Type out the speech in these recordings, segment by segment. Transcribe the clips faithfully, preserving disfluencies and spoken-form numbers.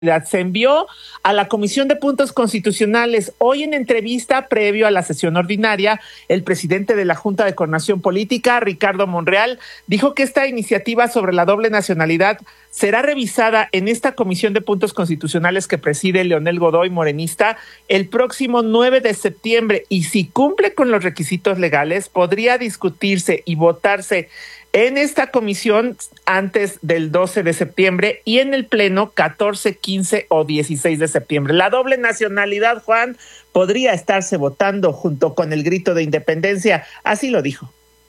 se envió a la Comisión de Puntos Constitucionales. Hoy, en entrevista previo a la sesión ordinaria, el presidente de la Junta de Coordinación Política, Ricardo Monreal, dijo que esta iniciativa sobre la doble nacionalidad será revisada en esta Comisión de Puntos Constitucionales que preside Leonel Godoy, morenista, el próximo nueve de septiembre, y si cumple con los requisitos legales, podría discutirse y votarse en esta comisión antes del doce de septiembre y en el pleno catorce, quince o dieciséis de septiembre. La doble nacionalidad, Juan, podría estarse votando junto con el grito de independencia, así lo dijo.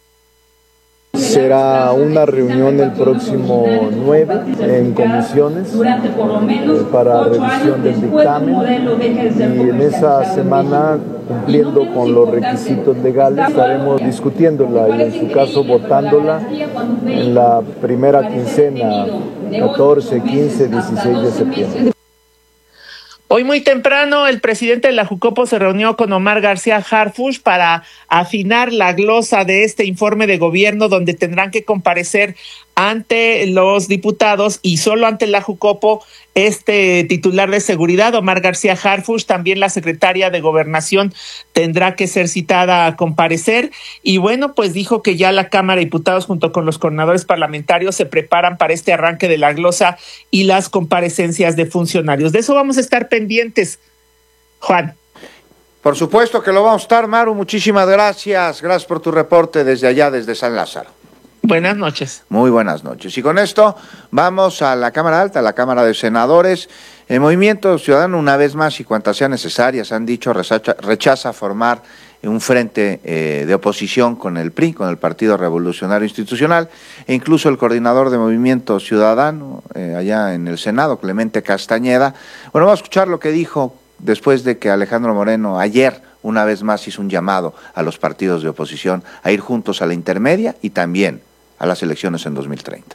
Será una reunión el próximo nueve en comisiones para revisión del dictamen, y en esa semana, cumpliendo con los requisitos legales, estaremos discutiéndola y en su caso votándola en la primera quincena, catorce, quince, dieciséis de septiembre. Hoy muy temprano el presidente de la Jucopo se reunió con Omar García Harfuch para afinar la glosa de este informe de gobierno, donde tendrán que comparecer ante los diputados y solo ante la Jucopo este titular de seguridad, Omar García Harfuch. También la secretaria de Gobernación tendrá que ser citada a comparecer. Y bueno, pues dijo que ya la Cámara de Diputados junto con los coordinadores parlamentarios se preparan para este arranque de la glosa y las comparecencias de funcionarios. De eso vamos a estar pendientes, Juan. Por supuesto que lo vamos a estar, Maru. Muchísimas gracias. Gracias por tu reporte desde allá, desde San Lázaro. Buenas noches. Muy buenas noches. Y con esto vamos a la Cámara Alta, a la Cámara de Senadores. El Movimiento Ciudadano, una vez más y cuantas sean necesarias, han dicho, rechaza, rechaza formar un frente eh, de oposición con el P R I, con el Partido Revolucionario Institucional, e incluso el coordinador de Movimiento Ciudadano, eh, allá en el Senado, Clemente Castañeda. Bueno, vamos a escuchar lo que dijo después de que Alejandro Moreno ayer una vez más hizo un llamado a los partidos de oposición a ir juntos a la intermedia y también a las elecciones en dos mil treinta.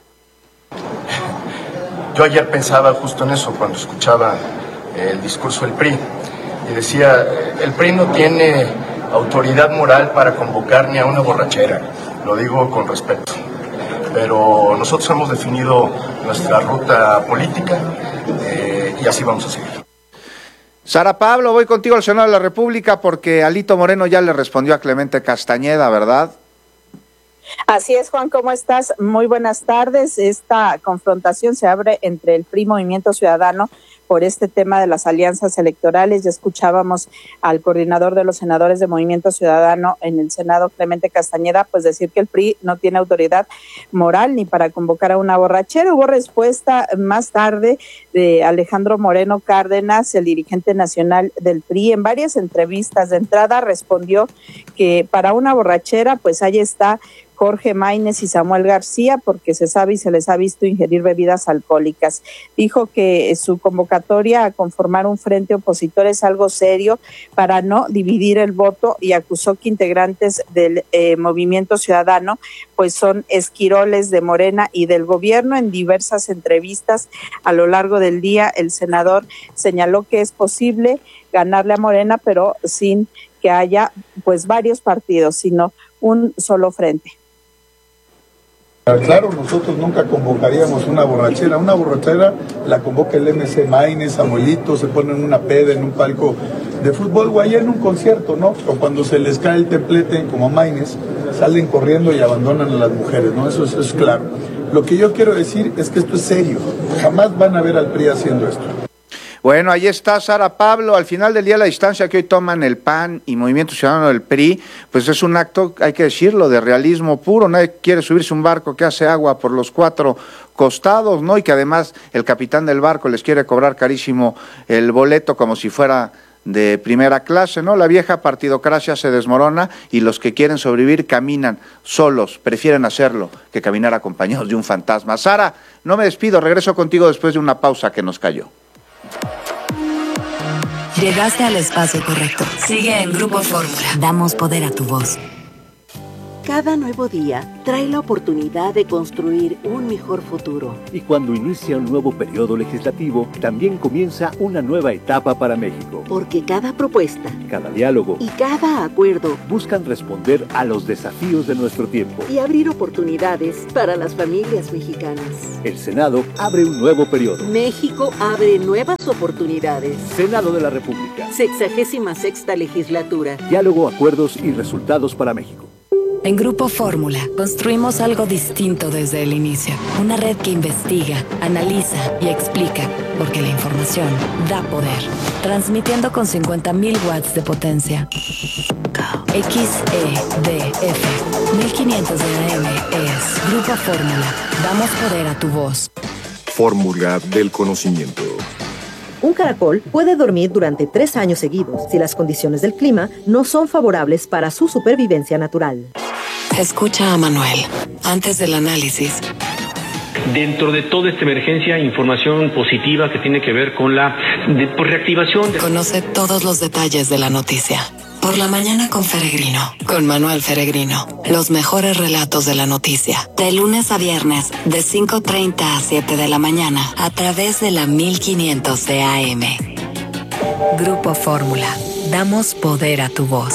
Yo ayer pensaba justo en eso cuando escuchaba el discurso del P R I y decía, el P R I no tiene autoridad moral para convocar ni a una borrachera, lo digo con respeto, pero nosotros hemos definido nuestra ruta política eh, y así vamos a seguir. Sara Pablo, voy contigo al Senado de la República porque Alito Moreno ya le respondió a Clemente Castañeda, ¿verdad? Así es, Juan, ¿cómo estás? Muy buenas tardes. Esta confrontación se abre entre el P R I y Movimiento Ciudadano por este tema de las alianzas electorales. Ya escuchábamos al coordinador de los senadores de Movimiento Ciudadano en el Senado, Clemente Castañeda, pues decir que el P R I no tiene autoridad moral ni para convocar a una borrachera. Hubo respuesta más tarde de Alejandro Moreno Cárdenas, el dirigente nacional del P R I, en varias entrevistas. De entrada respondió que para una borrachera, pues ahí está Jorge Maínez y Samuel García, porque se sabe y se les ha visto ingerir bebidas alcohólicas. Dijo que su convocatoria a conformar un frente opositor es algo serio para no dividir el voto, y acusó que integrantes del eh, Movimiento Ciudadano pues son esquiroles de Morena y del gobierno. En diversas entrevistas a lo largo del día, el senador señaló que es posible ganarle a Morena, pero sin que haya pues varios partidos, sino un solo frente. Claro, nosotros nunca convocaríamos una borrachera. Una borrachera la convoca el M C Maínez, Samuelito, se ponen una peda en un palco de fútbol o allá en un concierto, ¿no? O cuando se les cae el templete, como Maínez, salen corriendo y abandonan a las mujeres, ¿no? Eso, eso es claro. Lo que yo quiero decir es que esto es serio. Jamás van a ver al P R I haciendo esto. Bueno, ahí está Sara Pablo. Al final del día, la distancia que hoy toman el P A N y Movimiento Ciudadano del P R I, pues es un acto, hay que decirlo, de realismo puro. Nadie quiere subirse un barco que hace agua por los cuatro costados, ¿no? Y que además el capitán del barco les quiere cobrar carísimo el boleto como si fuera de primera clase, ¿no? La vieja partidocracia se desmorona y los que quieren sobrevivir caminan solos, prefieren hacerlo que caminar acompañados de un fantasma. Sara, no me despido, regreso contigo después de una pausa que nos cayó. Llegaste al espacio correcto. Sigue en Grupo Fórmula. Damos poder a tu voz. Cada nuevo día trae la oportunidad de construir un mejor futuro. Y cuando inicia un nuevo periodo legislativo, también comienza una nueva etapa para México. Porque cada propuesta, cada diálogo y cada acuerdo buscan responder a los desafíos de nuestro tiempo y abrir oportunidades para las familias mexicanas. El Senado abre un nuevo periodo. México abre nuevas oportunidades. Senado de la República. Sexagésima sexta legislatura. Diálogo, acuerdos y resultados para México. En Grupo Fórmula construimos algo distinto desde el inicio. Una red que investiga, analiza y explica, porque la información da poder. Transmitiendo con cincuenta mil watts de potencia. X E D F mil quinientos de A M es Grupo Fórmula. Damos poder a tu voz. Fórmula del conocimiento. Un caracol puede dormir durante tres años seguidos si las condiciones del clima no son favorables para su supervivencia natural. Escucha a Manuel antes del análisis. Dentro de toda esta emergencia, información positiva que tiene que ver con la de, pues, reactivación. De... Conoce todos los detalles de la noticia. Por la mañana con Feregrino, con Manuel Feregrino. Los mejores relatos de la noticia. De lunes a viernes, de cinco treinta a siete de la mañana, a través de la mil quinientos de A M. Grupo Fórmula. Damos poder a tu voz.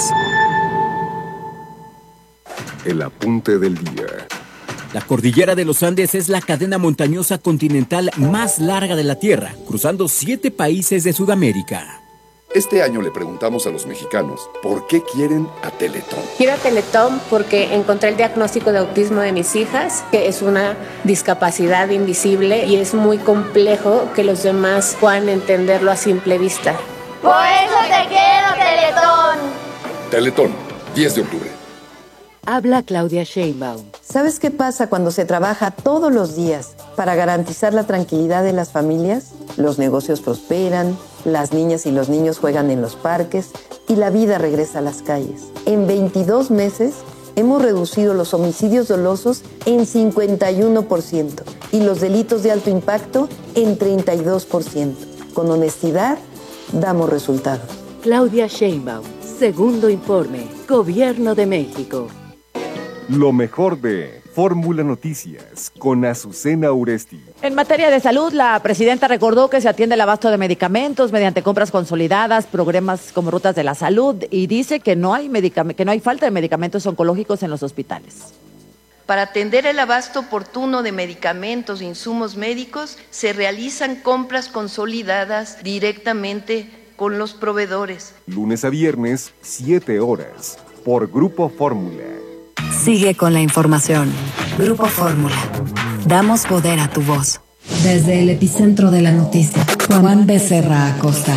El apunte del día. La cordillera de los Andes es la cadena montañosa continental más larga de la Tierra, cruzando siete países de Sudamérica. Este año le preguntamos a los mexicanos por qué quieren a Teletón. Quiero a Teletón porque encontré el diagnóstico de autismo de mis hijas, que es una discapacidad invisible y es muy complejo que los demás puedan entenderlo a simple vista. Por eso te quiero, Teletón. Teletón, diez de octubre. Habla Claudia Sheinbaum. ¿Sabes qué pasa cuando se trabaja todos los días para garantizar la tranquilidad de las familias? Los negocios prosperan, las niñas y los niños juegan en los parques y la vida regresa a las calles. En veintidós meses hemos reducido los homicidios dolosos en cincuenta y uno por ciento y los delitos de alto impacto en treinta y dos por ciento. Con honestidad, damos resultados. Claudia Sheinbaum, segundo informe, Gobierno de México. Lo mejor de Fórmula Noticias con Azucena Uresti. En materia de salud, la presidenta recordó que se atiende el abasto de medicamentos mediante compras consolidadas, programas como Rutas de la Salud, y dice que no hay medicam- que no hay falta de medicamentos oncológicos en los hospitales. Para atender el abasto oportuno de medicamentos e insumos médicos, se realizan compras consolidadas directamente con los proveedores. Lunes a viernes, siete horas, por Grupo Fórmula. Sigue con la información. Grupo Fórmula. Damos poder a tu voz. Desde el epicentro de la noticia, Juan Becerra Acosta.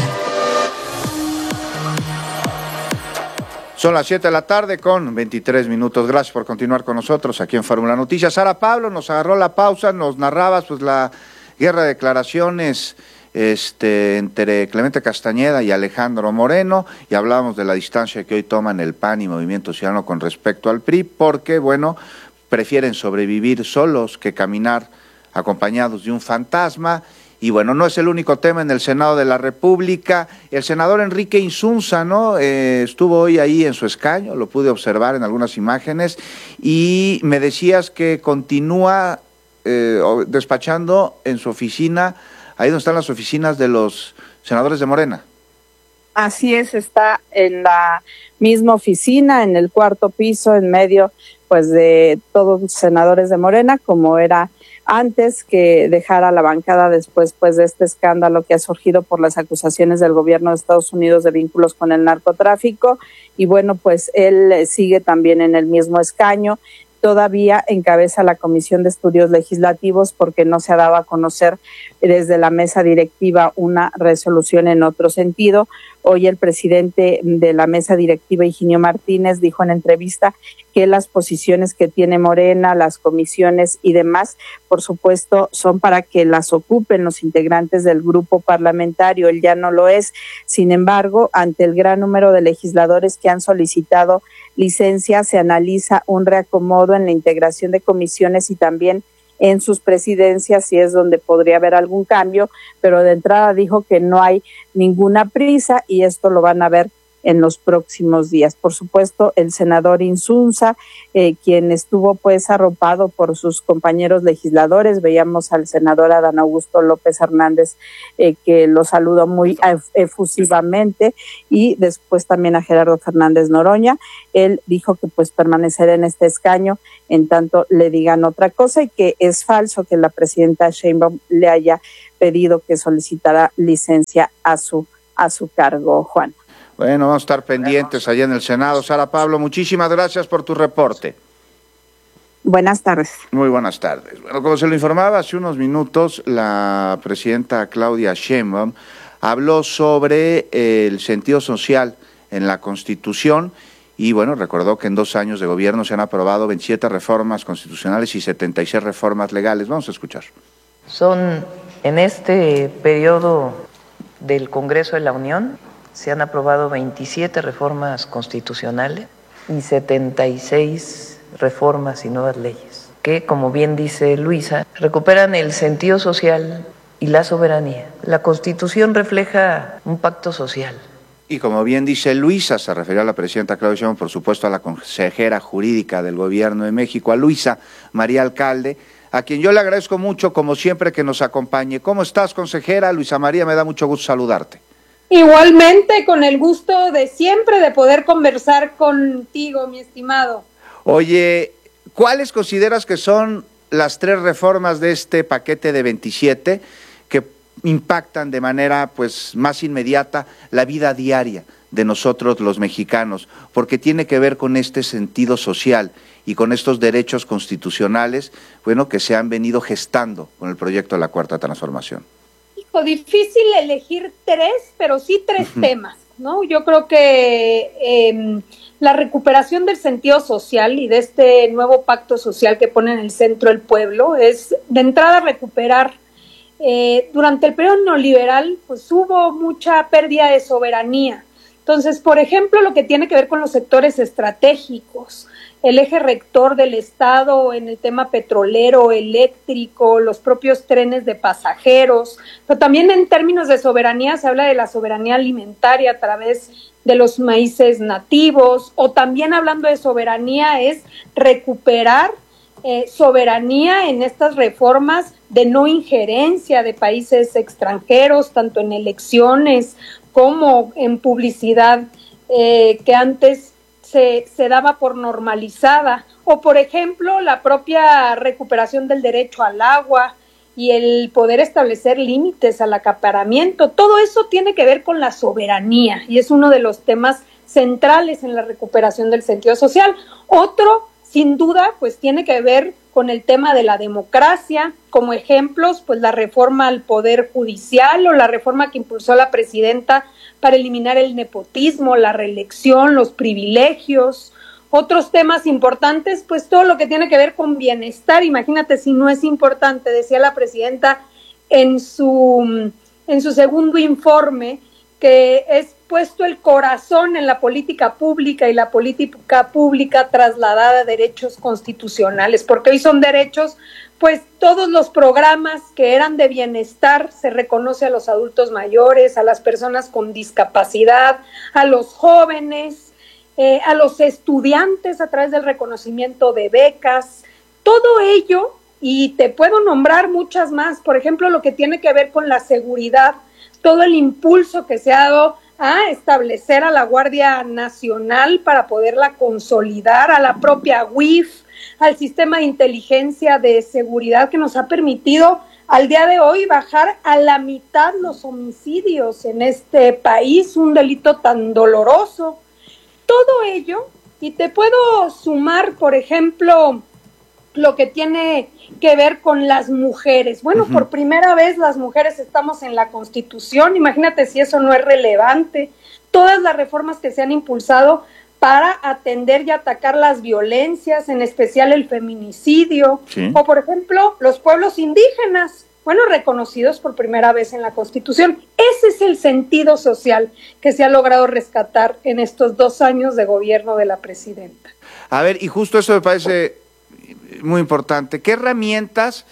Son las siete de la tarde con veintitrés minutos. Gracias por continuar con nosotros aquí en Fórmula Noticias. Sara Pablo nos agarró la pausa, nos narrabas pues la guerra de declaraciones este, entre Clemente Castañeda y Alejandro Moreno, y hablábamos de la distancia que hoy toman el P A N y Movimiento Ciudadano con respecto al P R I, porque, bueno, prefieren sobrevivir solos que caminar acompañados de un fantasma. Y bueno, no es el único tema en el Senado de la República. El senador Enrique Insunza, ¿no? Eh, estuvo hoy ahí en su escaño, lo pude observar en algunas imágenes, y me decías que continúa eh, despachando en su oficina, ahí donde están las oficinas de los senadores de Morena. Así es, está en la misma oficina, en el cuarto piso, en medio pues de todos los senadores de Morena, como era antes que dejara la bancada después pues de este escándalo que ha surgido por las acusaciones del gobierno de Estados Unidos de vínculos con el narcotráfico. Y bueno, pues él sigue también en el mismo escaño. Todavía encabeza la Comisión de Estudios Legislativos porque no se ha dado a conocer desde la mesa directiva una resolución en otro sentido. Hoy el presidente de la mesa directiva, Higinio Martínez, dijo en entrevista que las posiciones que tiene Morena, las comisiones y demás, por supuesto, son para que las ocupen los integrantes del grupo parlamentario. Él ya no lo es. Sin embargo, ante el gran número de legisladores que han solicitado licencia, se analiza un reacomodo en la integración de comisiones y también en sus presidencias, y es donde podría haber algún cambio, pero de entrada dijo que no hay ninguna prisa y esto lo van a ver en los próximos días. Por supuesto, el senador Insunza, eh, quien estuvo pues arropado por sus compañeros legisladores, veíamos al senador Adán Augusto López Hernández eh, que lo saludó muy efusivamente, y después también a Gerardo Fernández Noroña. Él dijo que pues permanecerá en este escaño en tanto le digan otra cosa, y que es falso que la presidenta Sheinbaum le haya pedido que solicitara licencia a su a su cargo, Juan. Bueno, vamos a estar pendientes allá en el Senado. Sara Pablo, muchísimas gracias por tu reporte. Buenas tardes. Muy buenas tardes. Bueno, como se lo informaba hace unos minutos, la presidenta Claudia Sheinbaum habló sobre el sentido social en la Constitución y, bueno, recordó que en dos años de gobierno se han aprobado veintisiete reformas constitucionales y setenta y seis reformas legales. Vamos a escuchar. Son, en este periodo del Congreso de la Unión, se han aprobado veintisiete reformas constitucionales y setenta y seis reformas y nuevas leyes, que, como bien dice Luisa, recuperan el sentido social y la soberanía. La Constitución refleja un pacto social. Y como bien dice Luisa, se refería a la presidenta Claudia Sheinbaum, por supuesto a la consejera jurídica del Gobierno de México, a Luisa María Alcalde, a quien yo le agradezco mucho, como siempre, que nos acompañe. ¿Cómo estás, consejera? Luisa María, me da mucho gusto saludarte. Igualmente, con el gusto de siempre de poder conversar contigo, mi estimado. Oye, ¿cuáles consideras que son las tres reformas de este paquete de veintisiete que impactan de manera pues más inmediata la vida diaria de nosotros los mexicanos? Porque tiene que ver con este sentido social y con estos derechos constitucionales, bueno, que se han venido gestando con el proyecto de la Cuarta Transformación. Hijo, difícil elegir tres, pero sí tres uh-huh. temas, ¿no? Yo creo que eh, la recuperación del sentido social y de este nuevo pacto social que pone en el centro el pueblo es, de entrada, recuperar. Eh, durante el periodo neoliberal, pues hubo mucha pérdida de soberanía. Entonces, por ejemplo, lo que tiene que ver con los sectores estratégicos, el eje rector del Estado en el tema petrolero, eléctrico, los propios trenes de pasajeros, pero también en términos de soberanía se habla de la soberanía alimentaria a través de los maíces nativos, o también hablando de soberanía es recuperar eh, soberanía en estas reformas de no injerencia de países extranjeros, tanto en elecciones como en publicidad eh, que antes se, se daba por normalizada, o por ejemplo la propia recuperación del derecho al agua y el poder establecer límites al acaparamiento. Todo eso tiene que ver con la soberanía y es uno de los temas centrales en la recuperación del sentido social. Otro, sin duda, pues tiene que ver con el tema de la democracia, como ejemplos, pues la reforma al Poder Judicial o la reforma que impulsó la presidenta para eliminar el nepotismo, la reelección, los privilegios. Otros temas importantes, pues todo lo que tiene que ver con bienestar. Imagínate si no es importante, decía la presidenta en su, en su segundo informe, que es puesto el corazón en la política pública y la política pública trasladada a derechos constitucionales, porque hoy son derechos, pues todos los programas que eran de bienestar se reconoce a los adultos mayores, a las personas con discapacidad, a los jóvenes, eh, a los estudiantes a través del reconocimiento de becas, todo ello, y te puedo nombrar muchas más, por ejemplo, lo que tiene que ver con la seguridad, todo el impulso que se ha dado a establecer a la Guardia Nacional para poderla consolidar, a la propia U I F, al sistema de inteligencia de seguridad que nos ha permitido al día de hoy bajar a la mitad los homicidios en este país, un delito tan doloroso. Todo ello, y te puedo sumar, por ejemplo, lo que tiene que ver con las mujeres. Bueno, uh-huh. por primera vez las mujeres estamos en la Constitución, imagínate si eso no es relevante. Todas las reformas que se han impulsado para atender y atacar las violencias, en especial el feminicidio, sí. o por ejemplo, los pueblos indígenas, bueno, reconocidos por primera vez en la Constitución. Ese es el sentido social que se ha logrado rescatar en estos dos años de gobierno de la presidenta. A ver, y justo eso me parece muy importante. ¿Qué herramientas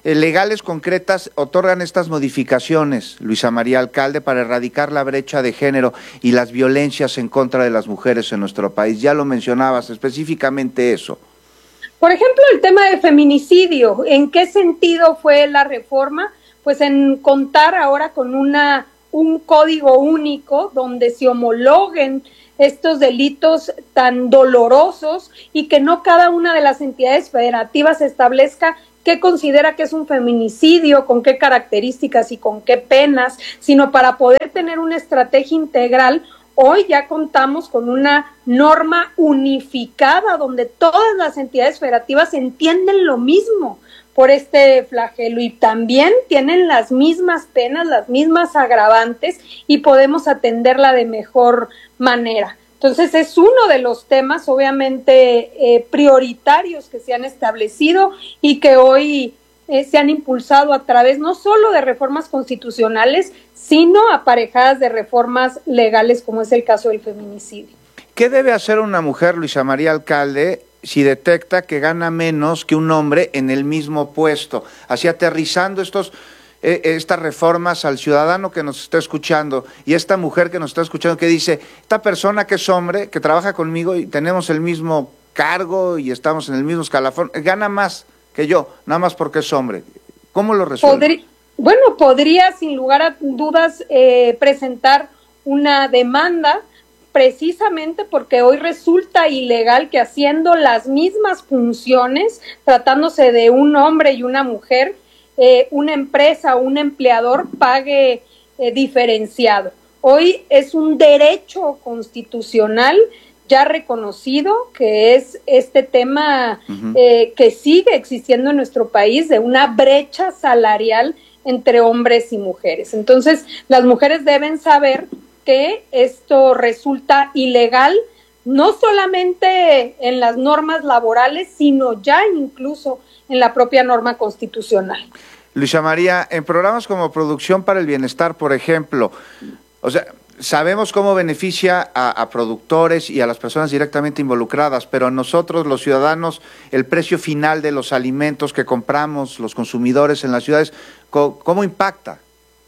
eh, legales concretas otorgan estas modificaciones, Luisa María Alcalde, para erradicar la brecha de género y las violencias en contra de las mujeres en nuestro país? Ya lo mencionabas, específicamente eso. Por ejemplo, el tema de feminicidio. ¿En qué sentido fue la reforma? Pues en contar ahora con una un código único donde se homologuen estos delitos tan dolorosos y que no cada una de las entidades federativas establezca qué considera que es un feminicidio, con qué características y con qué penas, sino para poder tener una estrategia integral. Hoy ya contamos con una norma unificada donde todas las entidades federativas entienden lo mismo por este flagelo y también tienen las mismas penas, las mismas agravantes y podemos atenderla de mejor manera. Entonces es uno de los temas obviamente eh, prioritarios que se han establecido y que hoy eh, se han impulsado a través no solo de reformas constitucionales, sino aparejadas de reformas legales como es el caso del feminicidio. ¿Qué debe hacer una mujer, Luisa María Alcalde, si detecta que gana menos que un hombre en el mismo puesto? Así aterrizando estos eh, estas reformas al ciudadano que nos está escuchando y esta mujer que nos está escuchando que dice, esta persona que es hombre, que trabaja conmigo y tenemos el mismo cargo y estamos en el mismo escalafón, gana más que yo, nada más porque es hombre. ¿Cómo lo resuelve? Podría, bueno, podría sin lugar a dudas eh, presentar una demanda precisamente porque hoy resulta ilegal que haciendo las mismas funciones, tratándose de un hombre y una mujer, eh, una empresa o un empleador pague eh, diferenciado. Hoy es un derecho constitucional ya reconocido que es este tema uh-huh. eh, que sigue existiendo en nuestro país de una brecha salarial entre hombres y mujeres. Entonces, las mujeres deben saber que esto resulta ilegal, no solamente en las normas laborales, sino ya incluso en la propia norma constitucional. Luisa María, en programas como Producción para el Bienestar, por ejemplo, o sea, sabemos cómo beneficia a, a productores y a las personas directamente involucradas, pero a nosotros, los ciudadanos, el precio final de los alimentos que compramos, los consumidores en las ciudades, ¿cómo, cómo impacta?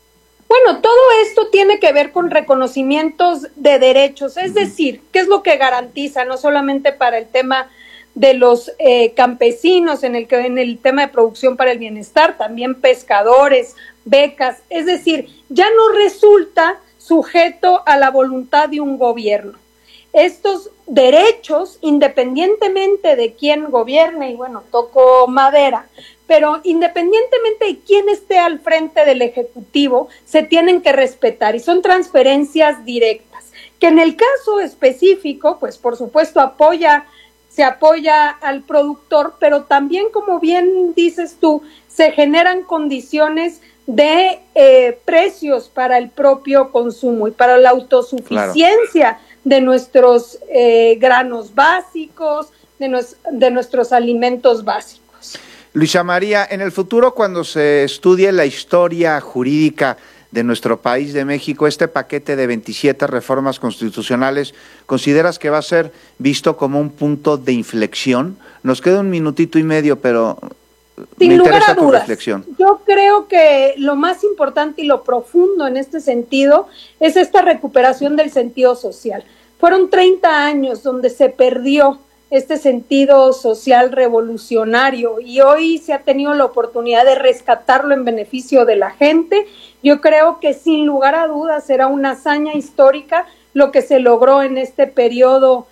Bueno, todo esto tiene que ver con reconocimientos de derechos, es decir, ¿qué es lo que garantiza? No solamente para el tema de los eh, campesinos, en el, que, en el tema de producción para el bienestar, también pescadores, becas, es decir, ya no resulta sujeto a la voluntad de un gobierno. Estos derechos, independientemente de quién gobierne, y bueno, toco madera, pero independientemente de quién esté al frente del Ejecutivo, se tienen que respetar y son transferencias directas, que en el caso específico, pues por supuesto apoya, se apoya al productor, pero también, como bien dices tú, se generan condiciones de eh, precios para el propio consumo y para la autosuficiencia claro. de nuestros eh, granos básicos, de, nos, de nuestros alimentos básicos. Luisa María, en el futuro, cuando se estudie la historia jurídica de nuestro país, de México, este paquete de veintisiete reformas constitucionales, ¿consideras que va a ser visto como un punto de inflexión? Nos queda un minutito y medio, pero Sin me lugar interesa a tu dudas, reflexión. Yo creo que lo más importante y lo profundo en este sentido es esta recuperación del sentido social. Fueron treinta años donde se perdió este sentido social revolucionario y hoy se ha tenido la oportunidad de rescatarlo en beneficio de la gente. Yo creo que sin lugar a dudas será una hazaña histórica lo que se logró en este periodo,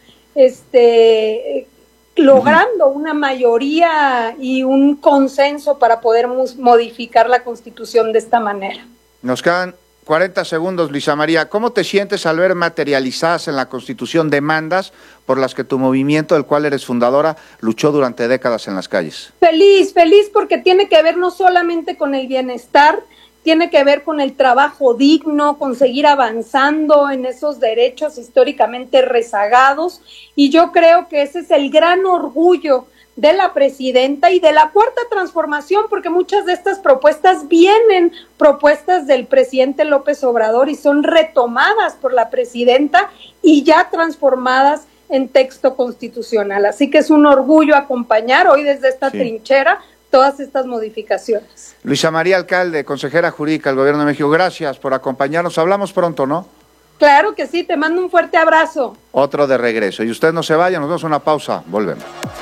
este, logrando una mayoría y un consenso para poder modificar la Constitución de esta manera. Nos quedan cuarenta segundos, Luisa María. ¿Cómo te sientes al ver materializadas en la Constitución demandas por las que tu movimiento, del cual eres fundadora, luchó durante décadas en las calles? Feliz, feliz porque tiene que ver no solamente con el bienestar, tiene que ver con el trabajo digno, con seguir avanzando en esos derechos históricamente rezagados, y yo creo que ese es el gran orgullo de la presidenta y de la Cuarta Transformación, porque muchas de estas propuestas vienen propuestas del presidente López Obrador y son retomadas por la presidenta y ya transformadas en texto constitucional. Así que es un orgullo acompañar hoy desde esta sí. trinchera todas estas modificaciones. Luisa María Alcalde, consejera jurídica del Gobierno de México, gracias por acompañarnos. Hablamos pronto, ¿no? Claro que sí, te mando un fuerte abrazo. Otro de regreso. Y usted no se vaya, nos vemos una pausa. Volvemos.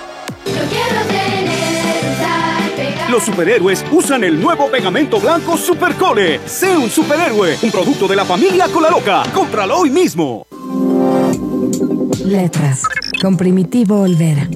Los superhéroes usan el nuevo pegamento blanco Supercole. Sé un superhéroe, un producto de la familia Colaloca. Cómpralo hoy mismo. Letras, con Primitivo Olvera.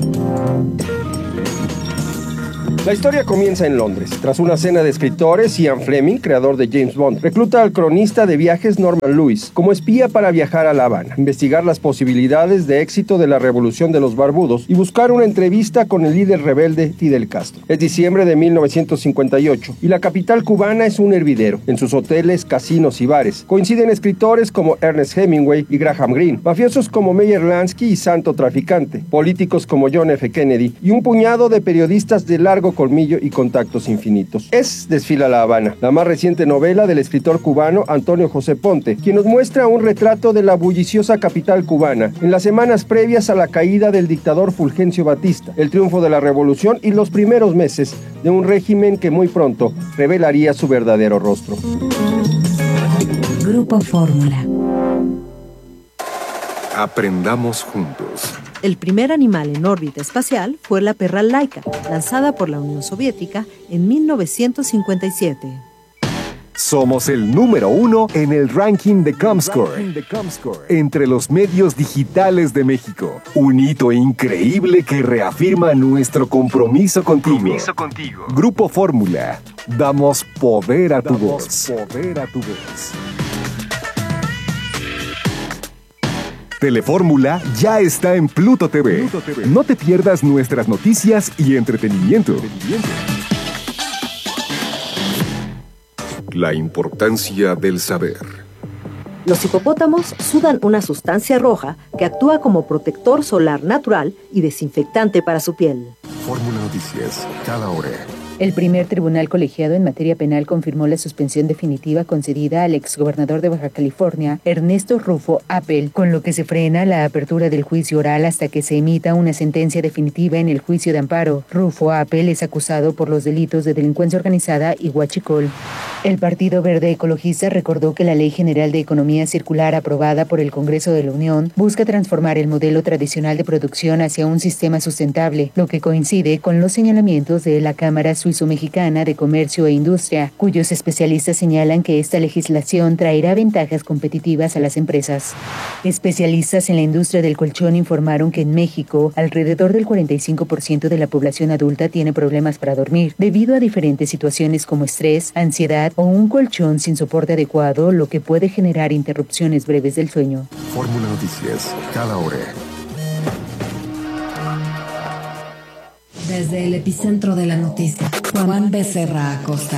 La historia comienza en Londres. Tras una cena de escritores, Ian Fleming, creador de James Bond, recluta al cronista de viajes Norman Lewis como espía para viajar a La Habana, investigar las posibilidades de éxito de la revolución de los barbudos y buscar una entrevista con el líder rebelde Fidel Castro. Es diciembre de mil novecientos cincuenta y ocho y la capital cubana es un hervidero. En sus hoteles, casinos y bares coinciden escritores como Ernest Hemingway y Graham Greene, mafiosos como Meyer Lansky y Santo Traficante, políticos como John F. Kennedy y un puñado de periodistas de largo colmillo y contactos infinitos. Es Desfila La Habana, la más reciente novela del escritor cubano Antonio José Ponte, quien nos muestra un retrato de la bulliciosa capital cubana en las semanas previas a la caída del dictador Fulgencio Batista, el triunfo de la revolución y los primeros meses de un régimen que muy pronto revelaría su verdadero rostro. Grupo Fórmula. Aprendamos juntos. El primer animal en órbita espacial fue la perra Laika, lanzada por la Unión Soviética en mil novecientos cincuenta y siete. Somos el número uno en el ranking de Comscore, entre los medios digitales de México. Un hito increíble que reafirma nuestro compromiso contigo. Compromiso contigo. Grupo Fórmula. Damos poder a tu Damos voz. Poder a tu voz. Telefórmula ya está en Pluto T V. Pluto T V. No te pierdas nuestras noticias y entretenimiento. entretenimiento. La importancia del saber. Los hipopótamos sudan una sustancia roja que actúa como protector solar natural y desinfectante para su piel. Fórmula Noticias, cada hora. El primer tribunal colegiado en materia penal confirmó la suspensión definitiva concedida al exgobernador de Baja California, Ernesto Rufo Appel, con lo que se frena la apertura del juicio oral hasta que se emita una sentencia definitiva en el juicio de amparo. Rufo Appel es acusado por los delitos de delincuencia organizada y huachicol. El Partido Verde Ecologista recordó que la Ley General de Economía Circular aprobada por el Congreso de la Unión busca transformar el modelo tradicional de producción hacia un sistema sustentable, lo que coincide con los señalamientos de la Cámara Suizo-Mexicana de Comercio e Industria, cuyos especialistas señalan que esta legislación traerá ventajas competitivas a las empresas. Especialistas en la industria del colchón informaron que en México, alrededor del cuarenta y cinco por ciento de la población adulta tiene problemas para dormir, debido a diferentes situaciones como estrés, ansiedad o un colchón sin soporte adecuado, lo que puede generar interrupciones breves del sueño. Fórmula Noticias, cada hora. Desde el epicentro de la noticia, Juan Becerra Acosta.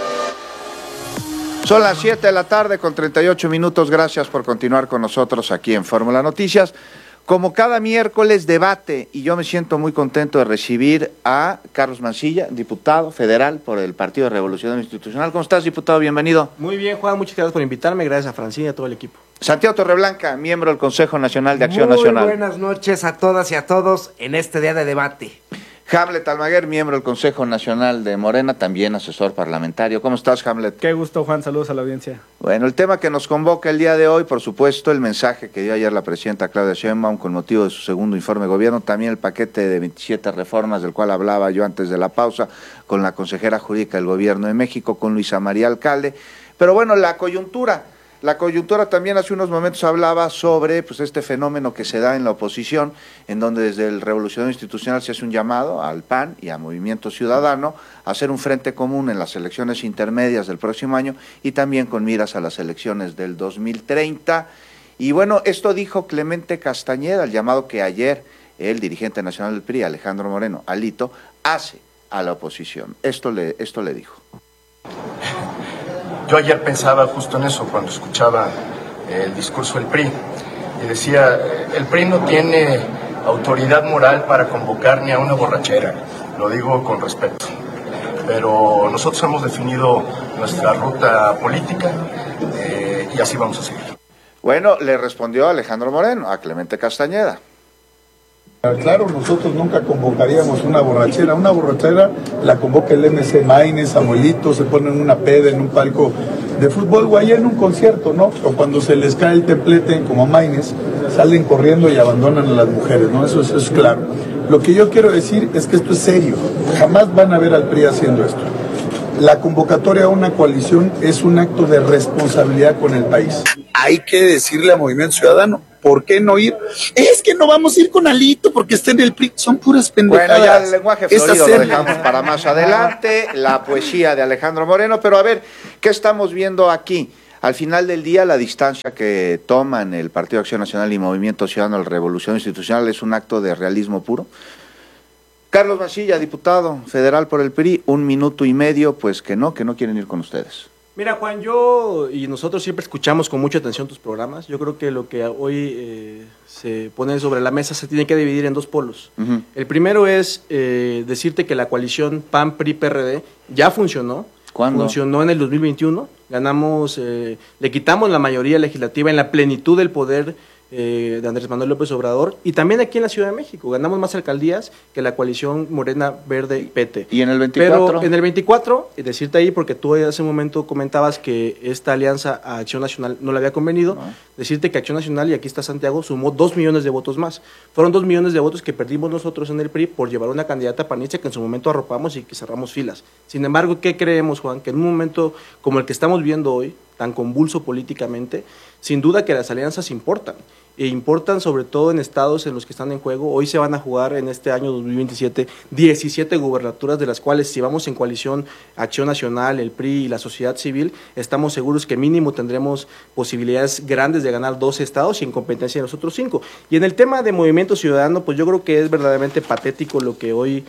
Son las siete de la tarde con treinta y ocho minutos. Gracias por continuar con nosotros aquí en Fórmula Noticias. Como cada miércoles, debate, y yo me siento muy contento de recibir a Carlos Mancilla, diputado federal por el Partido de Revolución Institucional. ¿Cómo estás, diputado? Bienvenido. Muy bien, Juan, muchas gracias por invitarme, gracias a Francina y a todo el equipo. Santiago Torreblanca, miembro del Consejo Nacional de Acción muy Nacional. Buenas noches a todas y a todos en este día de debate. Hamlet Almaguer, miembro del Consejo Nacional de Morena, también asesor parlamentario. ¿Cómo estás, Hamlet? Qué gusto, Juan. Saludos a la audiencia. Bueno, el tema que nos convoca el día de hoy, por supuesto, el mensaje que dio ayer la presidenta Claudia Sheinbaum con motivo de su segundo informe de gobierno, también el paquete de veintisiete reformas del cual hablaba yo antes de la pausa con la consejera jurídica del Gobierno de México, con Luisa María Alcalde. Pero bueno, la coyuntura... La coyuntura también hace unos momentos hablaba sobre pues este fenómeno que se da en la oposición, en donde desde el Revolucionario Institucional se hace un llamado al P A N y a Movimiento Ciudadano a hacer un frente común en las elecciones intermedias del próximo año y también con miras a las elecciones del dos mil treinta. Y bueno, esto dijo Clemente Castañeda, el llamado que ayer el dirigente nacional del P R I, Alejandro Moreno, Alito, hace a la oposición. Esto le, esto le dijo. Yo ayer pensaba justo en eso cuando escuchaba el discurso del P R I y decía, el P R I no tiene autoridad moral para convocar ni a una borrachera, lo digo con respeto, pero nosotros hemos definido nuestra ruta política eh, y así vamos a seguir. Bueno, le respondió Alejandro Moreno a Clemente Castañeda. Claro, nosotros nunca convocaríamos una borrachera. Una borrachera la convoca el M C Maines, Samuelito, se ponen una peda en un palco de fútbol o allá en un concierto, ¿no? O cuando se les cae el templete, como Maines, salen corriendo y abandonan a las mujeres, ¿no? Eso, eso es claro. Lo que yo quiero decir es que esto es serio. Jamás van a ver al P R I haciendo esto. La convocatoria a una coalición es un acto de responsabilidad con el país. Hay que decirle a Movimiento Ciudadano, ¿por qué no ir? Es que no vamos a ir con Alito porque está en el P R I. Son puras pendejadas. Bueno, ya el lenguaje florido lo dejamos para más adelante, la poesía de Alejandro Moreno, pero a ver, ¿qué estamos viendo aquí? Al final del día, la distancia que toman el Partido Acción Nacional y Movimiento Ciudadano de la Revolución Institucional es un acto de realismo puro. Carlos Mancilla, diputado federal por el P R I, un minuto y medio, pues que no, que no quieren ir con ustedes. Mira, Juan, yo y nosotros siempre escuchamos con mucha atención tus programas. Yo creo que lo que hoy eh, se pone sobre la mesa se tiene que dividir en dos polos. Uh-huh. El primero es eh, decirte que la coalición P A N P R I P R D ya funcionó. ¿Cuándo? Funcionó en el dos mil veintiuno. Ganamos, eh, le quitamos la mayoría legislativa en la plenitud del poder eh, de Andrés Manuel López Obrador, y también aquí en la Ciudad de México. Ganamos más alcaldías que la coalición Morena Verde P T. ¿Y en el veinticuatro? Pero en el veinticuatro, decirte ahí, porque tú hace un momento comentabas que esta alianza a Acción Nacional no le había convenido, no. Decirte que Acción Nacional, y aquí está Santiago, sumó dos millones de votos más. Fueron dos millones de votos que perdimos nosotros en el P R I por llevar una candidata panista que en su momento arropamos y que cerramos filas. Sin embargo, ¿qué creemos, Juan? Que en un momento como el que estamos viendo hoy, tan convulso políticamente, sin duda que las alianzas importan. E importan sobre todo en estados en los que están en juego. Hoy se van a jugar en este año dos mil veintisiete diecisiete gubernaturas, de las cuales, si vamos en coalición Acción Nacional, el P R I y la sociedad civil, estamos seguros que mínimo tendremos posibilidades grandes de ganar doce estados y en competencia de los otros cinco. Y en el tema de Movimiento Ciudadano, pues yo creo que es verdaderamente patético lo que hoy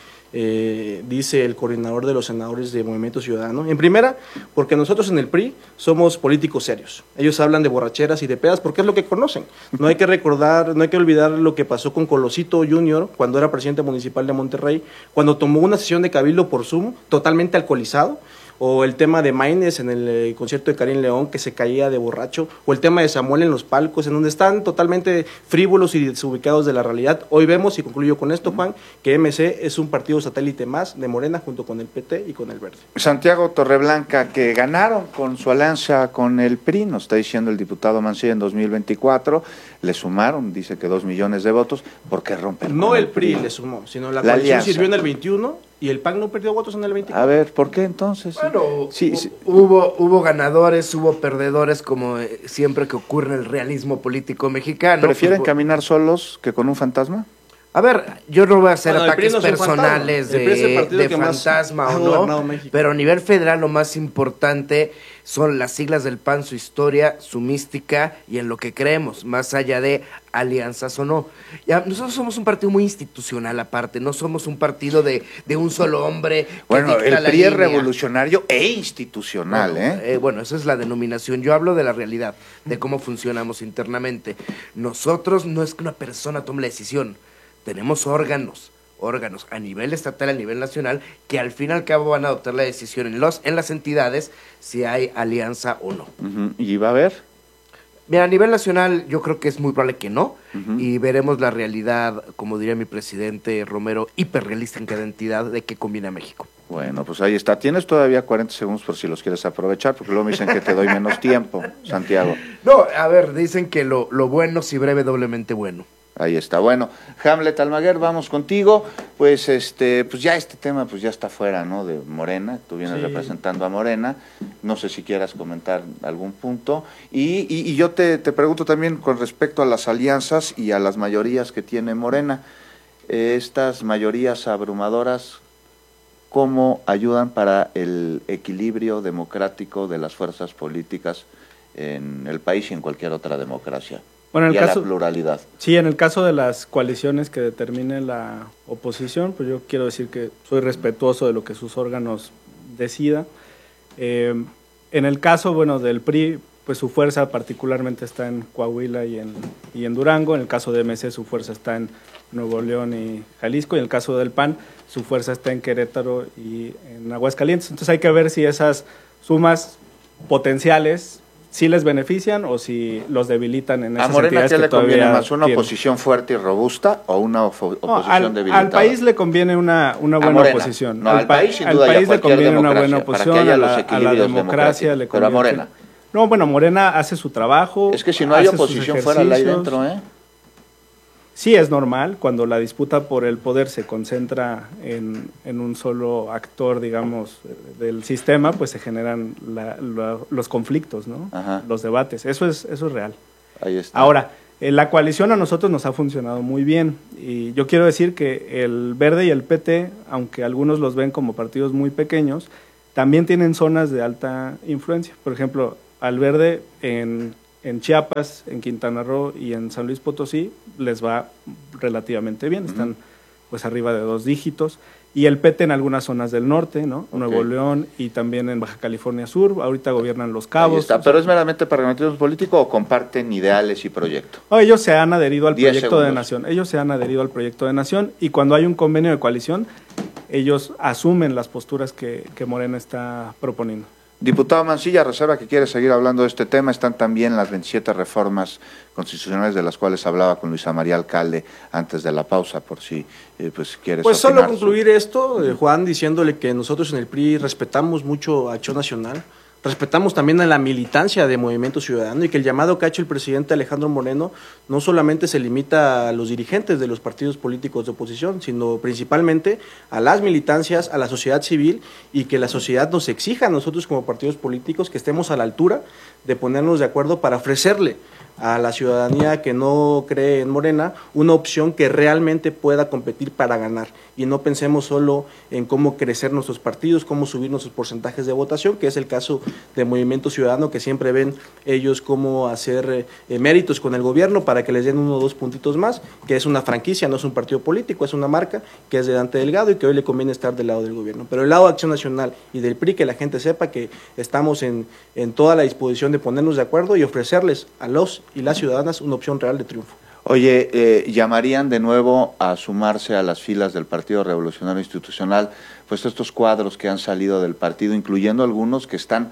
Eh, dice el coordinador de los senadores de Movimiento Ciudadano. En primera, porque nosotros en el P R I somos políticos serios. Ellos hablan de borracheras y de pedas porque es lo que conocen. No hay que recordar, no hay que olvidar lo que pasó con Colosito junior cuando era presidente municipal de Monterrey, cuando tomó una sesión de cabildo por Zoom totalmente alcoholizado. O el tema de Maines en el eh, concierto de Karim León, que se caía de borracho, o el tema de Samuel en los palcos, en donde están totalmente frívolos y desubicados de la realidad. Hoy vemos, y concluyo con esto, Juan, que M C es un partido satélite más de Morena junto con el P T y con el Verde. Santiago Torreblanca, que ganaron con su alianza con el P R I, nos está diciendo el diputado Mancilla en dos mil veinticuatro, le sumaron, dice que dos millones de votos, ¿por qué rompen? No el P R I le sumó, sino la, la coalición alianza sirvió en el veintiuno y el P A N no perdió votos en el veinticuatro. A ver, ¿por qué entonces? Bueno, sí, sí. Hubo, hubo ganadores, hubo perdedores, como siempre que ocurre en el realismo político mexicano. ¿Prefieren Fútbol. caminar solos que con un fantasma? A ver, yo no voy a hacer bueno, ataques no personales de, de fantasma o no, pero a nivel federal lo más importante son las siglas del P A N, su historia, su mística y en lo que creemos, más allá de alianzas o no. Ya, nosotros somos un partido muy institucional aparte, no somos un partido de, de un solo hombre. Que bueno, el P R I es revolucionario e institucional, bueno, ¿eh? ¿eh? Bueno, esa es la denominación. Yo hablo de la realidad, de cómo funcionamos internamente. Nosotros no es que una persona tome la decisión. Tenemos órganos, órganos a nivel estatal, a nivel nacional, que al fin y al cabo van a adoptar la decisión en los en las entidades si hay alianza o no. Uh-huh. ¿Y va a haber? Mira, a nivel nacional yo creo que es muy probable que no, uh-huh. y veremos la realidad, como diría mi presidente Romero, hiperrealista en cada entidad, de qué conviene a México. Bueno, pues ahí está. Tienes todavía cuarenta segundos por si los quieres aprovechar, porque luego me dicen que te doy menos tiempo, Santiago. No, a ver, dicen que lo, lo bueno, si breve, doblemente bueno. Ahí está. Bueno, Hamlet Almaguer, vamos contigo. Pues este, pues ya este tema pues ya está fuera, ¿no? De Morena. Tú vienes sí. representando a Morena. No sé si quieras comentar algún punto. Y, y, y yo te, te pregunto también con respecto a las alianzas y a las mayorías que tiene Morena. Eh, estas mayorías abrumadoras, ¿cómo ayudan para el equilibrio democrático de las fuerzas políticas en el país y en cualquier otra democracia? Bueno, en el y a caso, la pluralidad. Sí, en el caso de las coaliciones que determine la oposición, pues yo quiero decir que soy respetuoso de lo que sus órganos decidan. Eh, en el caso, bueno, del P R I, pues su fuerza particularmente está en Coahuila y en, y en Durango. En el caso de M C, su fuerza está en Nuevo León y Jalisco. Y en el caso del P A N, su fuerza está en Querétaro y en Aguascalientes. Entonces hay que ver si esas sumas potenciales si les benefician o si los debilitan en esas ¿A Morena qué entidades le que conviene todavía más, una tienen. oposición fuerte y robusta o una oposición No, al, debilitada? al país le conviene una, una buena Morena. oposición. No, al, al país, sin al duda, y a país le cualquier conviene una democracia, buena para que oposición, haya a los la, a la equilibrios democracia le democráticos. Pero a conviene. Morena. No, bueno, Morena hace su trabajo. Es que si no hay hace sus oposición fuera la hay ejercicios. dentro, ¿eh? Sí, es normal cuando la disputa por el poder se concentra en, en un solo actor, digamos, del sistema, pues se generan la, la, los conflictos, ¿no? Ajá. Los debates. Eso es, eso es real. Ahí está. Ahora, eh, la coalición a nosotros nos ha funcionado muy bien y yo quiero decir que el Verde y el P T, aunque algunos los ven como partidos muy pequeños, también tienen zonas de alta influencia. Por ejemplo, al Verde en En Chiapas, en Quintana Roo y en San Luis Potosí les va relativamente bien, están uh-huh. pues arriba de dos dígitos. Y el P T en algunas zonas del norte, ¿no? Okay. Nuevo León y también en Baja California Sur, ahorita gobiernan Los Cabos. Ahí está. ¿Pero es meramente pragmatismo político o comparten ideales y proyecto? No, ellos se han adherido al proyecto segundos. de nación, ellos se han adherido al proyecto de nación y cuando hay un convenio de coalición, ellos asumen las posturas que, que Morena está proponiendo. Diputado Mancilla, reserva que quiere seguir hablando de este tema. Están también las veintisiete reformas constitucionales de las cuales hablaba con Luisa María Alcalde antes de la pausa, por si eh, pues quieres Pues opinar. solo concluir esto, eh, Juan, diciéndole que nosotros en el P R I respetamos mucho a Acción Nacional, respetamos también a la militancia de Movimiento Ciudadano y que el llamado que ha hecho el presidente Alejandro Moreno no solamente se limita a los dirigentes de los partidos políticos de oposición, sino principalmente a las militancias, a la sociedad civil y que la sociedad nos exija a nosotros como partidos políticos que estemos a la altura de ponernos de acuerdo para ofrecerle a la ciudadanía que no cree en Morena una opción que realmente pueda competir para ganar y no pensemos solo en cómo crecer nuestros partidos, cómo subir nuestros porcentajes de votación, que es el caso de Movimiento Ciudadano, que siempre ven ellos cómo hacer eh, méritos con el gobierno para que les den uno o dos puntitos más, que es una franquicia, no es un partido político, es una marca que es de Dante Delgado y que hoy le conviene estar del lado del gobierno. Pero el lado de Acción Nacional y del P R I, que la gente sepa que estamos en, en toda la disposición de ponernos de acuerdo y ofrecerles a los y las ciudadanas una opción real de triunfo. Oye, eh, ¿llamarían de nuevo a sumarse a las filas del Partido Revolucionario Institucional pues estos cuadros que han salido del partido, incluyendo algunos que están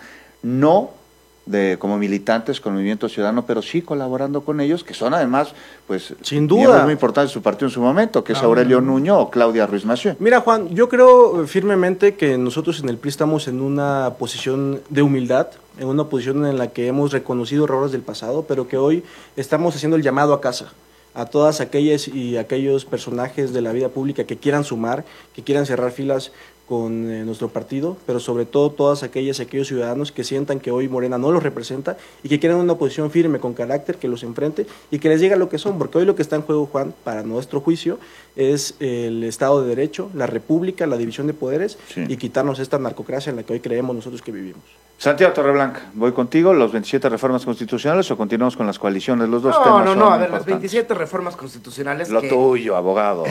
no de como militantes con Movimiento Ciudadano, pero sí colaborando con ellos, que son además, pues, sin duda, muy importantes de su partido en su momento, que no, es Aurelio no. Nuño o Claudia Ruiz Massieu? Mira, Juan, yo creo firmemente que nosotros en el P R I estamos en una posición de humildad, en una posición en la que hemos reconocido errores del pasado, pero que hoy estamos haciendo el llamado a casa a todas aquellas y aquellos personajes de la vida pública que quieran sumar, que quieran cerrar filas con eh, nuestro partido, pero sobre todo todas aquellas y aquellos ciudadanos que sientan que hoy Morena no los representa y que quieran una oposición firme, con carácter, que los enfrente y que les diga lo que son, porque hoy lo que está en juego, Juan, para nuestro juicio, es el Estado de Derecho, la República, la división de poderes sí. y quitarnos esta narcocracia en la que hoy creemos nosotros que vivimos. Santiago Torreblanca, voy contigo, los veintisiete reformas constitucionales o continuamos con las coaliciones, los dos no, temas No, no, son no, a ver, importantes. las veintisiete reformas constitucionales Lo que... tuyo, abogado.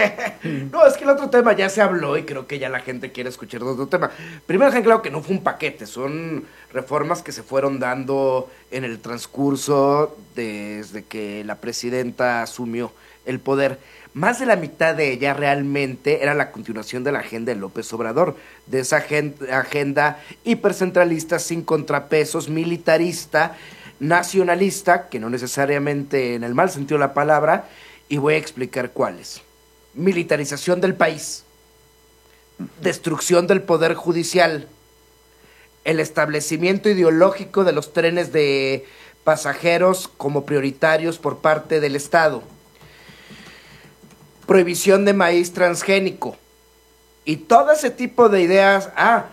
No, es que el otro tema ya se habló y creo que ya la gente quiere escuchar de otro tema. Primero, dejen claro que no fue un paquete, son reformas que se fueron dando en el transcurso desde que la presidenta asumió el poder. Más de la mitad de ella realmente era la continuación de la agenda de López Obrador, de esa agenda hipercentralista, sin contrapesos, militarista, nacionalista, que no necesariamente en el mal sentido de la palabra, y voy a explicar cuáles. Militarización del país, destrucción del poder judicial, el establecimiento ideológico de los trenes de pasajeros como prioritarios por parte del Estado, prohibición de maíz transgénico y todo ese tipo de ideas. Ah,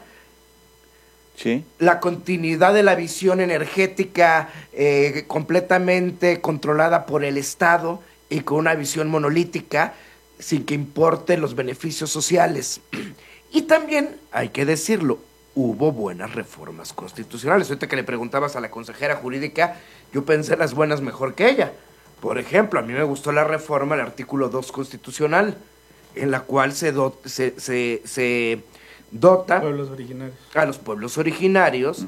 sí. La continuidad de la visión energética eh, completamente controlada por el Estado y con una visión monolítica sin que importen los beneficios sociales. Y también, hay que decirlo, hubo buenas reformas constitucionales. Ahorita que le preguntabas a la consejera jurídica, yo pensé las buenas mejor que ella. Por ejemplo, a mí me gustó la reforma del artículo dos constitucional, en la cual se, do, se, se, se dota pueblos originarios. a los pueblos originarios uh-huh.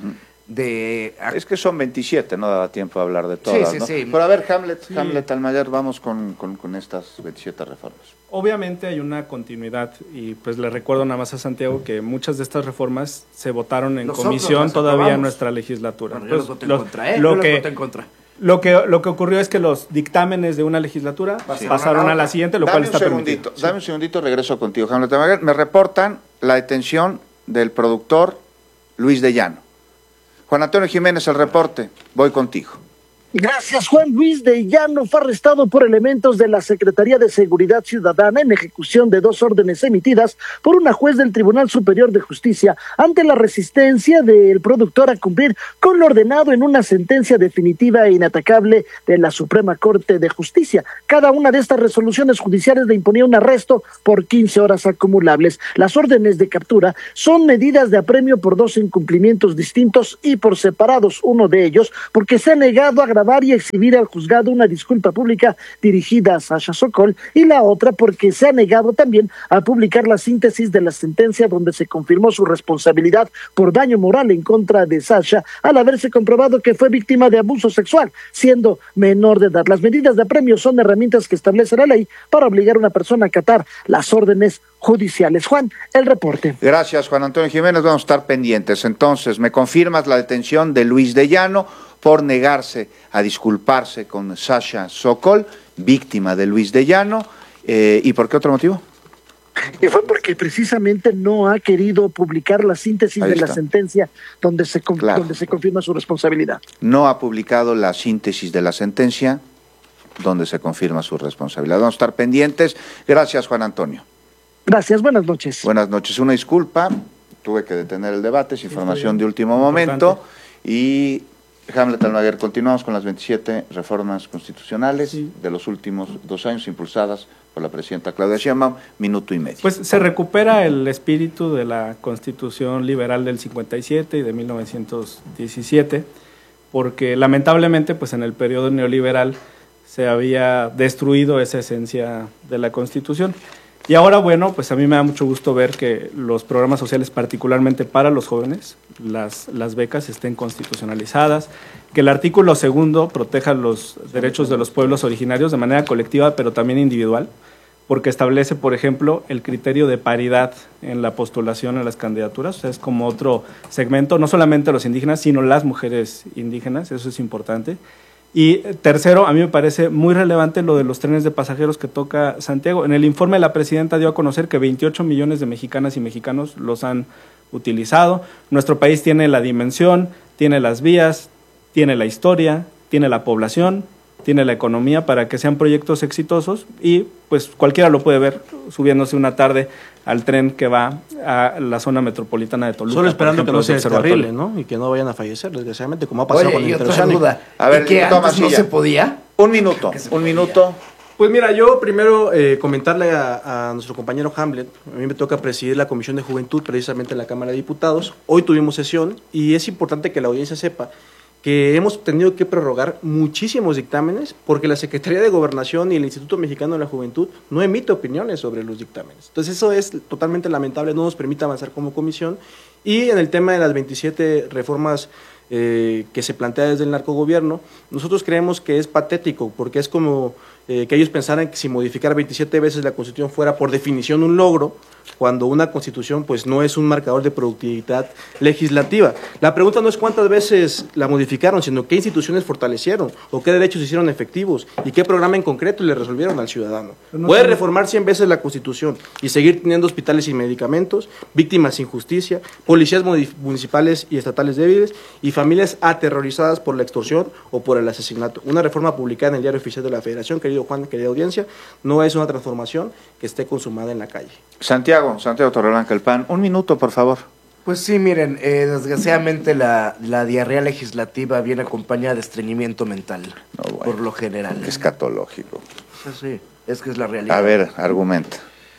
de... Es que son veintisiete, no daba tiempo a hablar de todas, sí, sí, ¿no? sí. Pero a ver, Hamlet, Sí. Hamlet Almaguer, vamos con, con, con estas veintisiete reformas. Obviamente hay una continuidad y pues le recuerdo nada más a Santiago que muchas de estas reformas se votaron en Nosotros comisión las todavía en aprobamos. nuestra legislatura. Bueno, yo Pues, los voté en lo- contra, ¿eh? lo Yo los que- voté en contra. Lo que, lo que ocurrió es que los dictámenes de una legislatura Pasaron pasaron a la a la otra. siguiente, lo Dame cual un está segundito, permitido. dame un segundito, regreso contigo, Hamlet Almaguer. Me reportan la detención del productor Luis de Llano. Juan Antonio Jiménez, el reporte, voy contigo. Gracias, Juan. Luis de Llano fue arrestado por elementos de la Secretaría de Seguridad Ciudadana en ejecución de dos órdenes emitidas por una juez del Tribunal Superior de Justicia ante la resistencia del productor a cumplir con lo ordenado en una sentencia definitiva e inatacable de la Suprema Corte de Justicia. Cada una de estas resoluciones judiciales le imponía un arresto por quince horas acumulables. Las órdenes de captura son medidas de apremio por dos incumplimientos distintos y por separados, uno de ellos porque se ha negado a grabar y exhibir al juzgado una disculpa pública dirigida a Sasha Sokol, y la otra porque se ha negado también a publicar la síntesis de la sentencia donde se confirmó su responsabilidad por daño moral en contra de Sasha al haberse comprobado que fue víctima de abuso sexual, siendo menor de edad. Las medidas de apremio son herramientas que establece la ley para obligar a una persona a acatar las órdenes judiciales. Juan, el reporte. Gracias, Juan Antonio Jiménez, vamos a estar pendientes. Entonces, ¿me confirmas la detención de Luis de Llano por negarse a disculparse con Sasha Sokol, víctima de Luis de Llano? Eh, ¿Y por qué otro motivo? Y fue porque precisamente no ha querido publicar la síntesis Ahí de la está. sentencia donde se, con- Claro. donde se confirma su responsabilidad. No ha publicado la síntesis de la sentencia donde se confirma su responsabilidad. Vamos a estar pendientes. Gracias, Juan Antonio. Gracias, buenas noches. Buenas noches. Una disculpa, tuve que detener el debate, es información de último momento. Y Hamlet Almaguer, continuamos con las veintisiete reformas constitucionales de los últimos dos años impulsadas por la presidenta Claudia Sheinbaum, minuto y medio. Pues se recupera el espíritu de la Constitución Liberal del cincuenta y siete y de mil novecientos diecisiete, porque lamentablemente pues en el periodo neoliberal se había destruido esa esencia de la Constitución. Y ahora, bueno, pues a mí me da mucho gusto ver que los programas sociales, particularmente para los jóvenes, las, las becas estén constitucionalizadas, que el artículo segundo proteja los derechos de los pueblos originarios de manera colectiva, pero también individual, porque establece, por ejemplo, el criterio de paridad en la postulación a las candidaturas. O sea, es como otro segmento, no solamente los indígenas, sino las mujeres indígenas, eso es importante. Y tercero, a mí me parece muy relevante lo de los trenes de pasajeros que toca Santiago. En el informe la presidenta dio a conocer que veintiocho millones de mexicanas y mexicanos los han utilizado. Nuestro país tiene la dimensión, tiene las vías, tiene la historia, tiene la población, tiene la economía para que sean proyectos exitosos y pues cualquiera lo puede ver subiéndose una tarde al tren que va a la zona metropolitana de Toluca. Solo esperando por ejemplo, que no se del Observatorio. descarrile, ¿no? Y que no vayan a fallecer, desgraciadamente, como ha pasado Oye, con el y otra interoceánico. duda. A ver, ¿Y que toma antes no silla. se podía? Un minuto, un minuto. Pues mira, yo primero eh, comentarle a, a nuestro compañero Hamlet, a mí me toca presidir la Comisión de Juventud precisamente en la Cámara de Diputados. Hoy tuvimos sesión y es importante que la audiencia sepa que hemos tenido que prorrogar muchísimos dictámenes porque la Secretaría de Gobernación y el Instituto Mexicano de la Juventud no emite opiniones sobre los dictámenes. Entonces eso es totalmente lamentable, no nos permite avanzar como comisión. Y en el tema de las veintisiete reformas eh, que se plantea desde el narcogobierno, nosotros creemos que es patético porque es como eh, que ellos pensaran que si modificar veintisiete veces la Constitución fuera por definición un logro, cuando una Constitución pues no es un marcador de productividad legislativa. La pregunta no es cuántas veces la modificaron, sino qué instituciones fortalecieron o qué derechos hicieron efectivos y qué programa en concreto le resolvieron al ciudadano. No Puede tiene- reformar cien veces la Constitución y seguir teniendo hospitales sin medicamentos, víctimas sin justicia, policías muni- municipales y estatales débiles y familias aterrorizadas por la extorsión o por el asesinato. Una reforma publicada en el Diario Oficial de la Federación, querido Juan, querida audiencia, no es una transformación que esté consumada en la calle. Santiago, Santiago Torreblanca, el P A N. Un minuto, por favor. Pues sí, miren, eh, desgraciadamente la, la diarrea legislativa viene acompañada de estreñimiento mental, por lo general. Escatológico. Sí, sí, es que es la realidad. A ver, argumenta.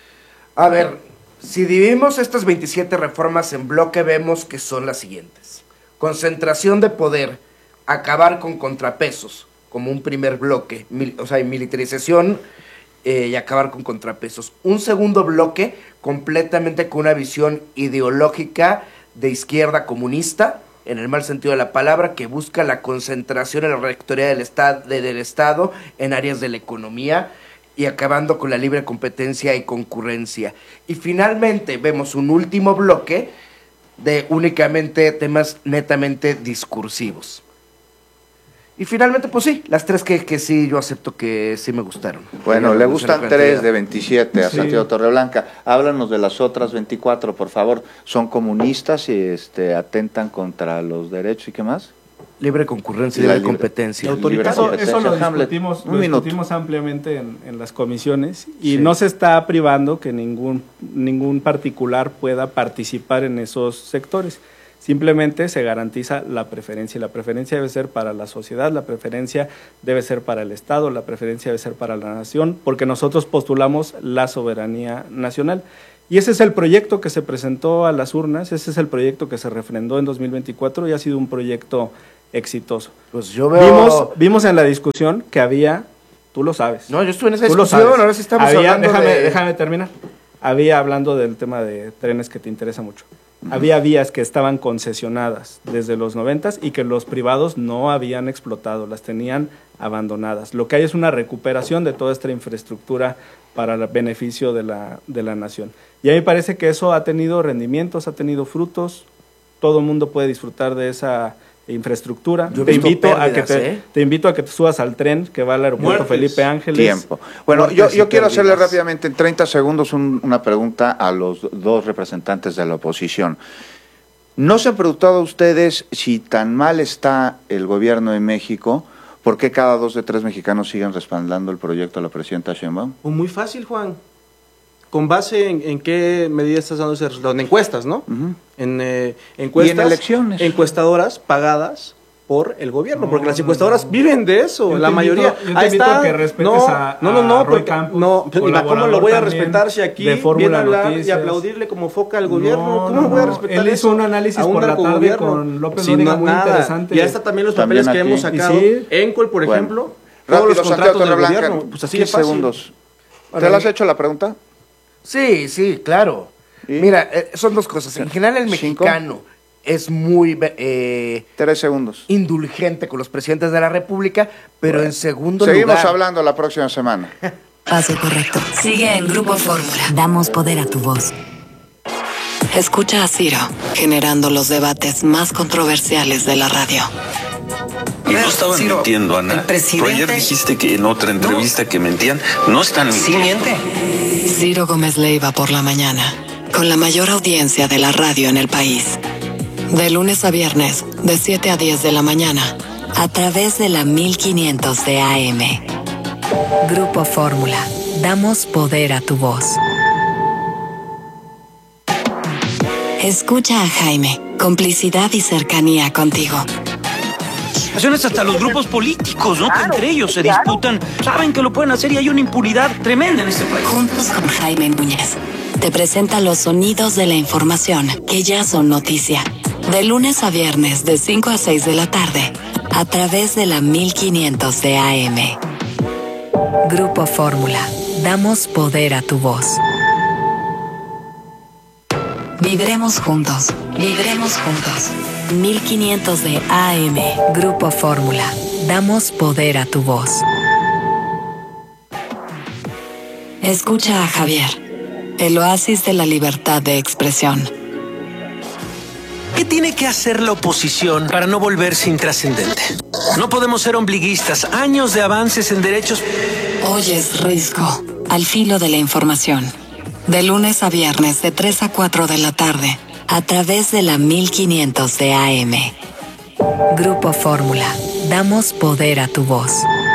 A ver, si dividimos estas veintisiete reformas en bloque, vemos que son las siguientes. Concentración de poder, acabar con contrapesos, como un primer bloque, mil- o sea, y militarización eh, y acabar con contrapesos. Un segundo bloque, completamente con una visión ideológica de izquierda comunista, en el mal sentido de la palabra, que busca la concentración en la rectoría del, esta- de, del Estado en áreas de la economía y acabando con la libre competencia y concurrencia. Y finalmente vemos un último bloque de únicamente temas netamente discursivos. Y finalmente, pues sí, las tres que, que sí, yo acepto que sí me gustaron. Bueno, le gustan tres de veintisiete veintisiete a Sí. Santiago Torreblanca. Háblanos de las otras veinticuatro, por favor. ¿Son comunistas y este, atentan contra los derechos y qué más? Libre concurrencia y La libre libre- competencia. Libre Eso, competencia. eso lo Hamlet, discutimos, un lo minuto. discutimos ampliamente en, en las comisiones y Sí. no se está privando que ningún, ningún particular pueda participar en esos sectores. Simplemente se garantiza la preferencia y la preferencia debe ser para la sociedad, la preferencia debe ser para el Estado, la preferencia debe ser para la nación, porque nosotros postulamos la soberanía nacional. Y ese es el proyecto que se presentó a las urnas, ese es el proyecto que se refrendó en dos mil veinticuatro y ha sido un proyecto exitoso. Pues yo veo... Vimos, vimos en la discusión que había, tú lo sabes. No, yo estuve en esa Tú lo discusión, sabes. ahora sí estamos Había- hablando déjame, de... déjame terminar. Había, hablando del tema de trenes que te interesa mucho, había vías que estaban concesionadas desde los noventas y que los privados no habían explotado, las tenían abandonadas. Lo que hay es una recuperación de toda esta infraestructura para el beneficio de la, de la nación. Y a mí me parece que eso ha tenido rendimientos, ha tenido frutos, todo el mundo puede disfrutar de esa infraestructura. Yo he Te visto invito, a que pérdidas, te, ¿eh? te invito a que te subas al tren que va al aeropuerto Muertes. Felipe Ángeles. Tiempo. Bueno, yo, Muertes y yo quiero hacerle pérdidas. rápidamente en treinta segundos un- una pregunta a los dos representantes de la oposición. ¿No se han preguntado ustedes si tan mal está el gobierno de México, por qué cada dos de tres mexicanos siguen respaldando el proyecto de la presidenta Sheinbaum? Pues muy fácil, Juan. ¿Con base en, en qué medida estás dando ese resultado? En encuestas, ¿no? En eh, encuestas. Y en elecciones. Encuestadoras pagadas por el gobierno, porque las encuestadoras viven de eso, Yo la te mayoría. invito- yo te Ahí invito está. a que respetes no, a- no, no, no, a Roy porque- Campos, no, ¿cómo lo colaborador voy a también respetar si aquí de viene Fórmula a hablar y Noticias? aplaudirle como foca al gobierno? No, ¿Cómo no, voy a no. respetar Él hizo eso? un análisis A un por la tarde narcogobierno. con López Sí, Dóriga no, muy nada. interesante. Y ahí está también los También papeles que aquí. hemos sacado. Y sí. Encol, por Bueno. ejemplo, todos Rápido, los Santiago contratos del Torreblanca, gobierno. Pues así de quince fácil. segundos. ¿Te Órale. la has hecho la pregunta? Sí, sí, claro. Mira, eh, son dos cosas. En general, el ¿Cinco? mexicano es muy eh, Tres segundos. indulgente con los presidentes de la República, pero en segundo Seguimos lugar... hablando la próxima semana. Paso correcto. Sigue en Grupo Fórmula. Damos poder a tu voz. Escucha a Ciro, generando los debates más controversiales de la radio. Y no estaban mintiendo, Ana. Pero ayer dijiste que en otra entrevista que mentían. No están mintiendo. Ciro Gómez Leiva por la mañana, con la mayor audiencia de la radio en el país. De lunes a viernes, de siete a diez de la mañana, a través de la mil quinientos de A M. Grupo Fórmula. Damos poder a tu voz. Escucha a Jaime. Complicidad y cercanía contigo. Acciones hasta los grupos políticos, ¿no? Que entre ellos se disputan. Saben que lo pueden hacer y hay una impunidad tremenda en este país. Juntos con Jaime Núñez. Te presenta los sonidos de la información que ya son noticia. De lunes a viernes, de cinco a seis de la tarde, a través de la mil quinientos de A M. Grupo Fórmula. Damos poder a tu voz. Vibremos juntos. Vibremos juntos. mil quinientos de A M. Grupo Fórmula. Damos poder a tu voz. Escucha a Javier, el oasis de la libertad de expresión. ¿Qué tiene que hacer la oposición para no volverse intrascendente? No podemos ser ombliguistas. Años de avances en derechos. Oyes Risco, al filo de la información. De lunes a viernes, de tres a cuatro de la tarde, a través de la mil quinientos de A M. Grupo Fórmula. Damos poder a tu voz.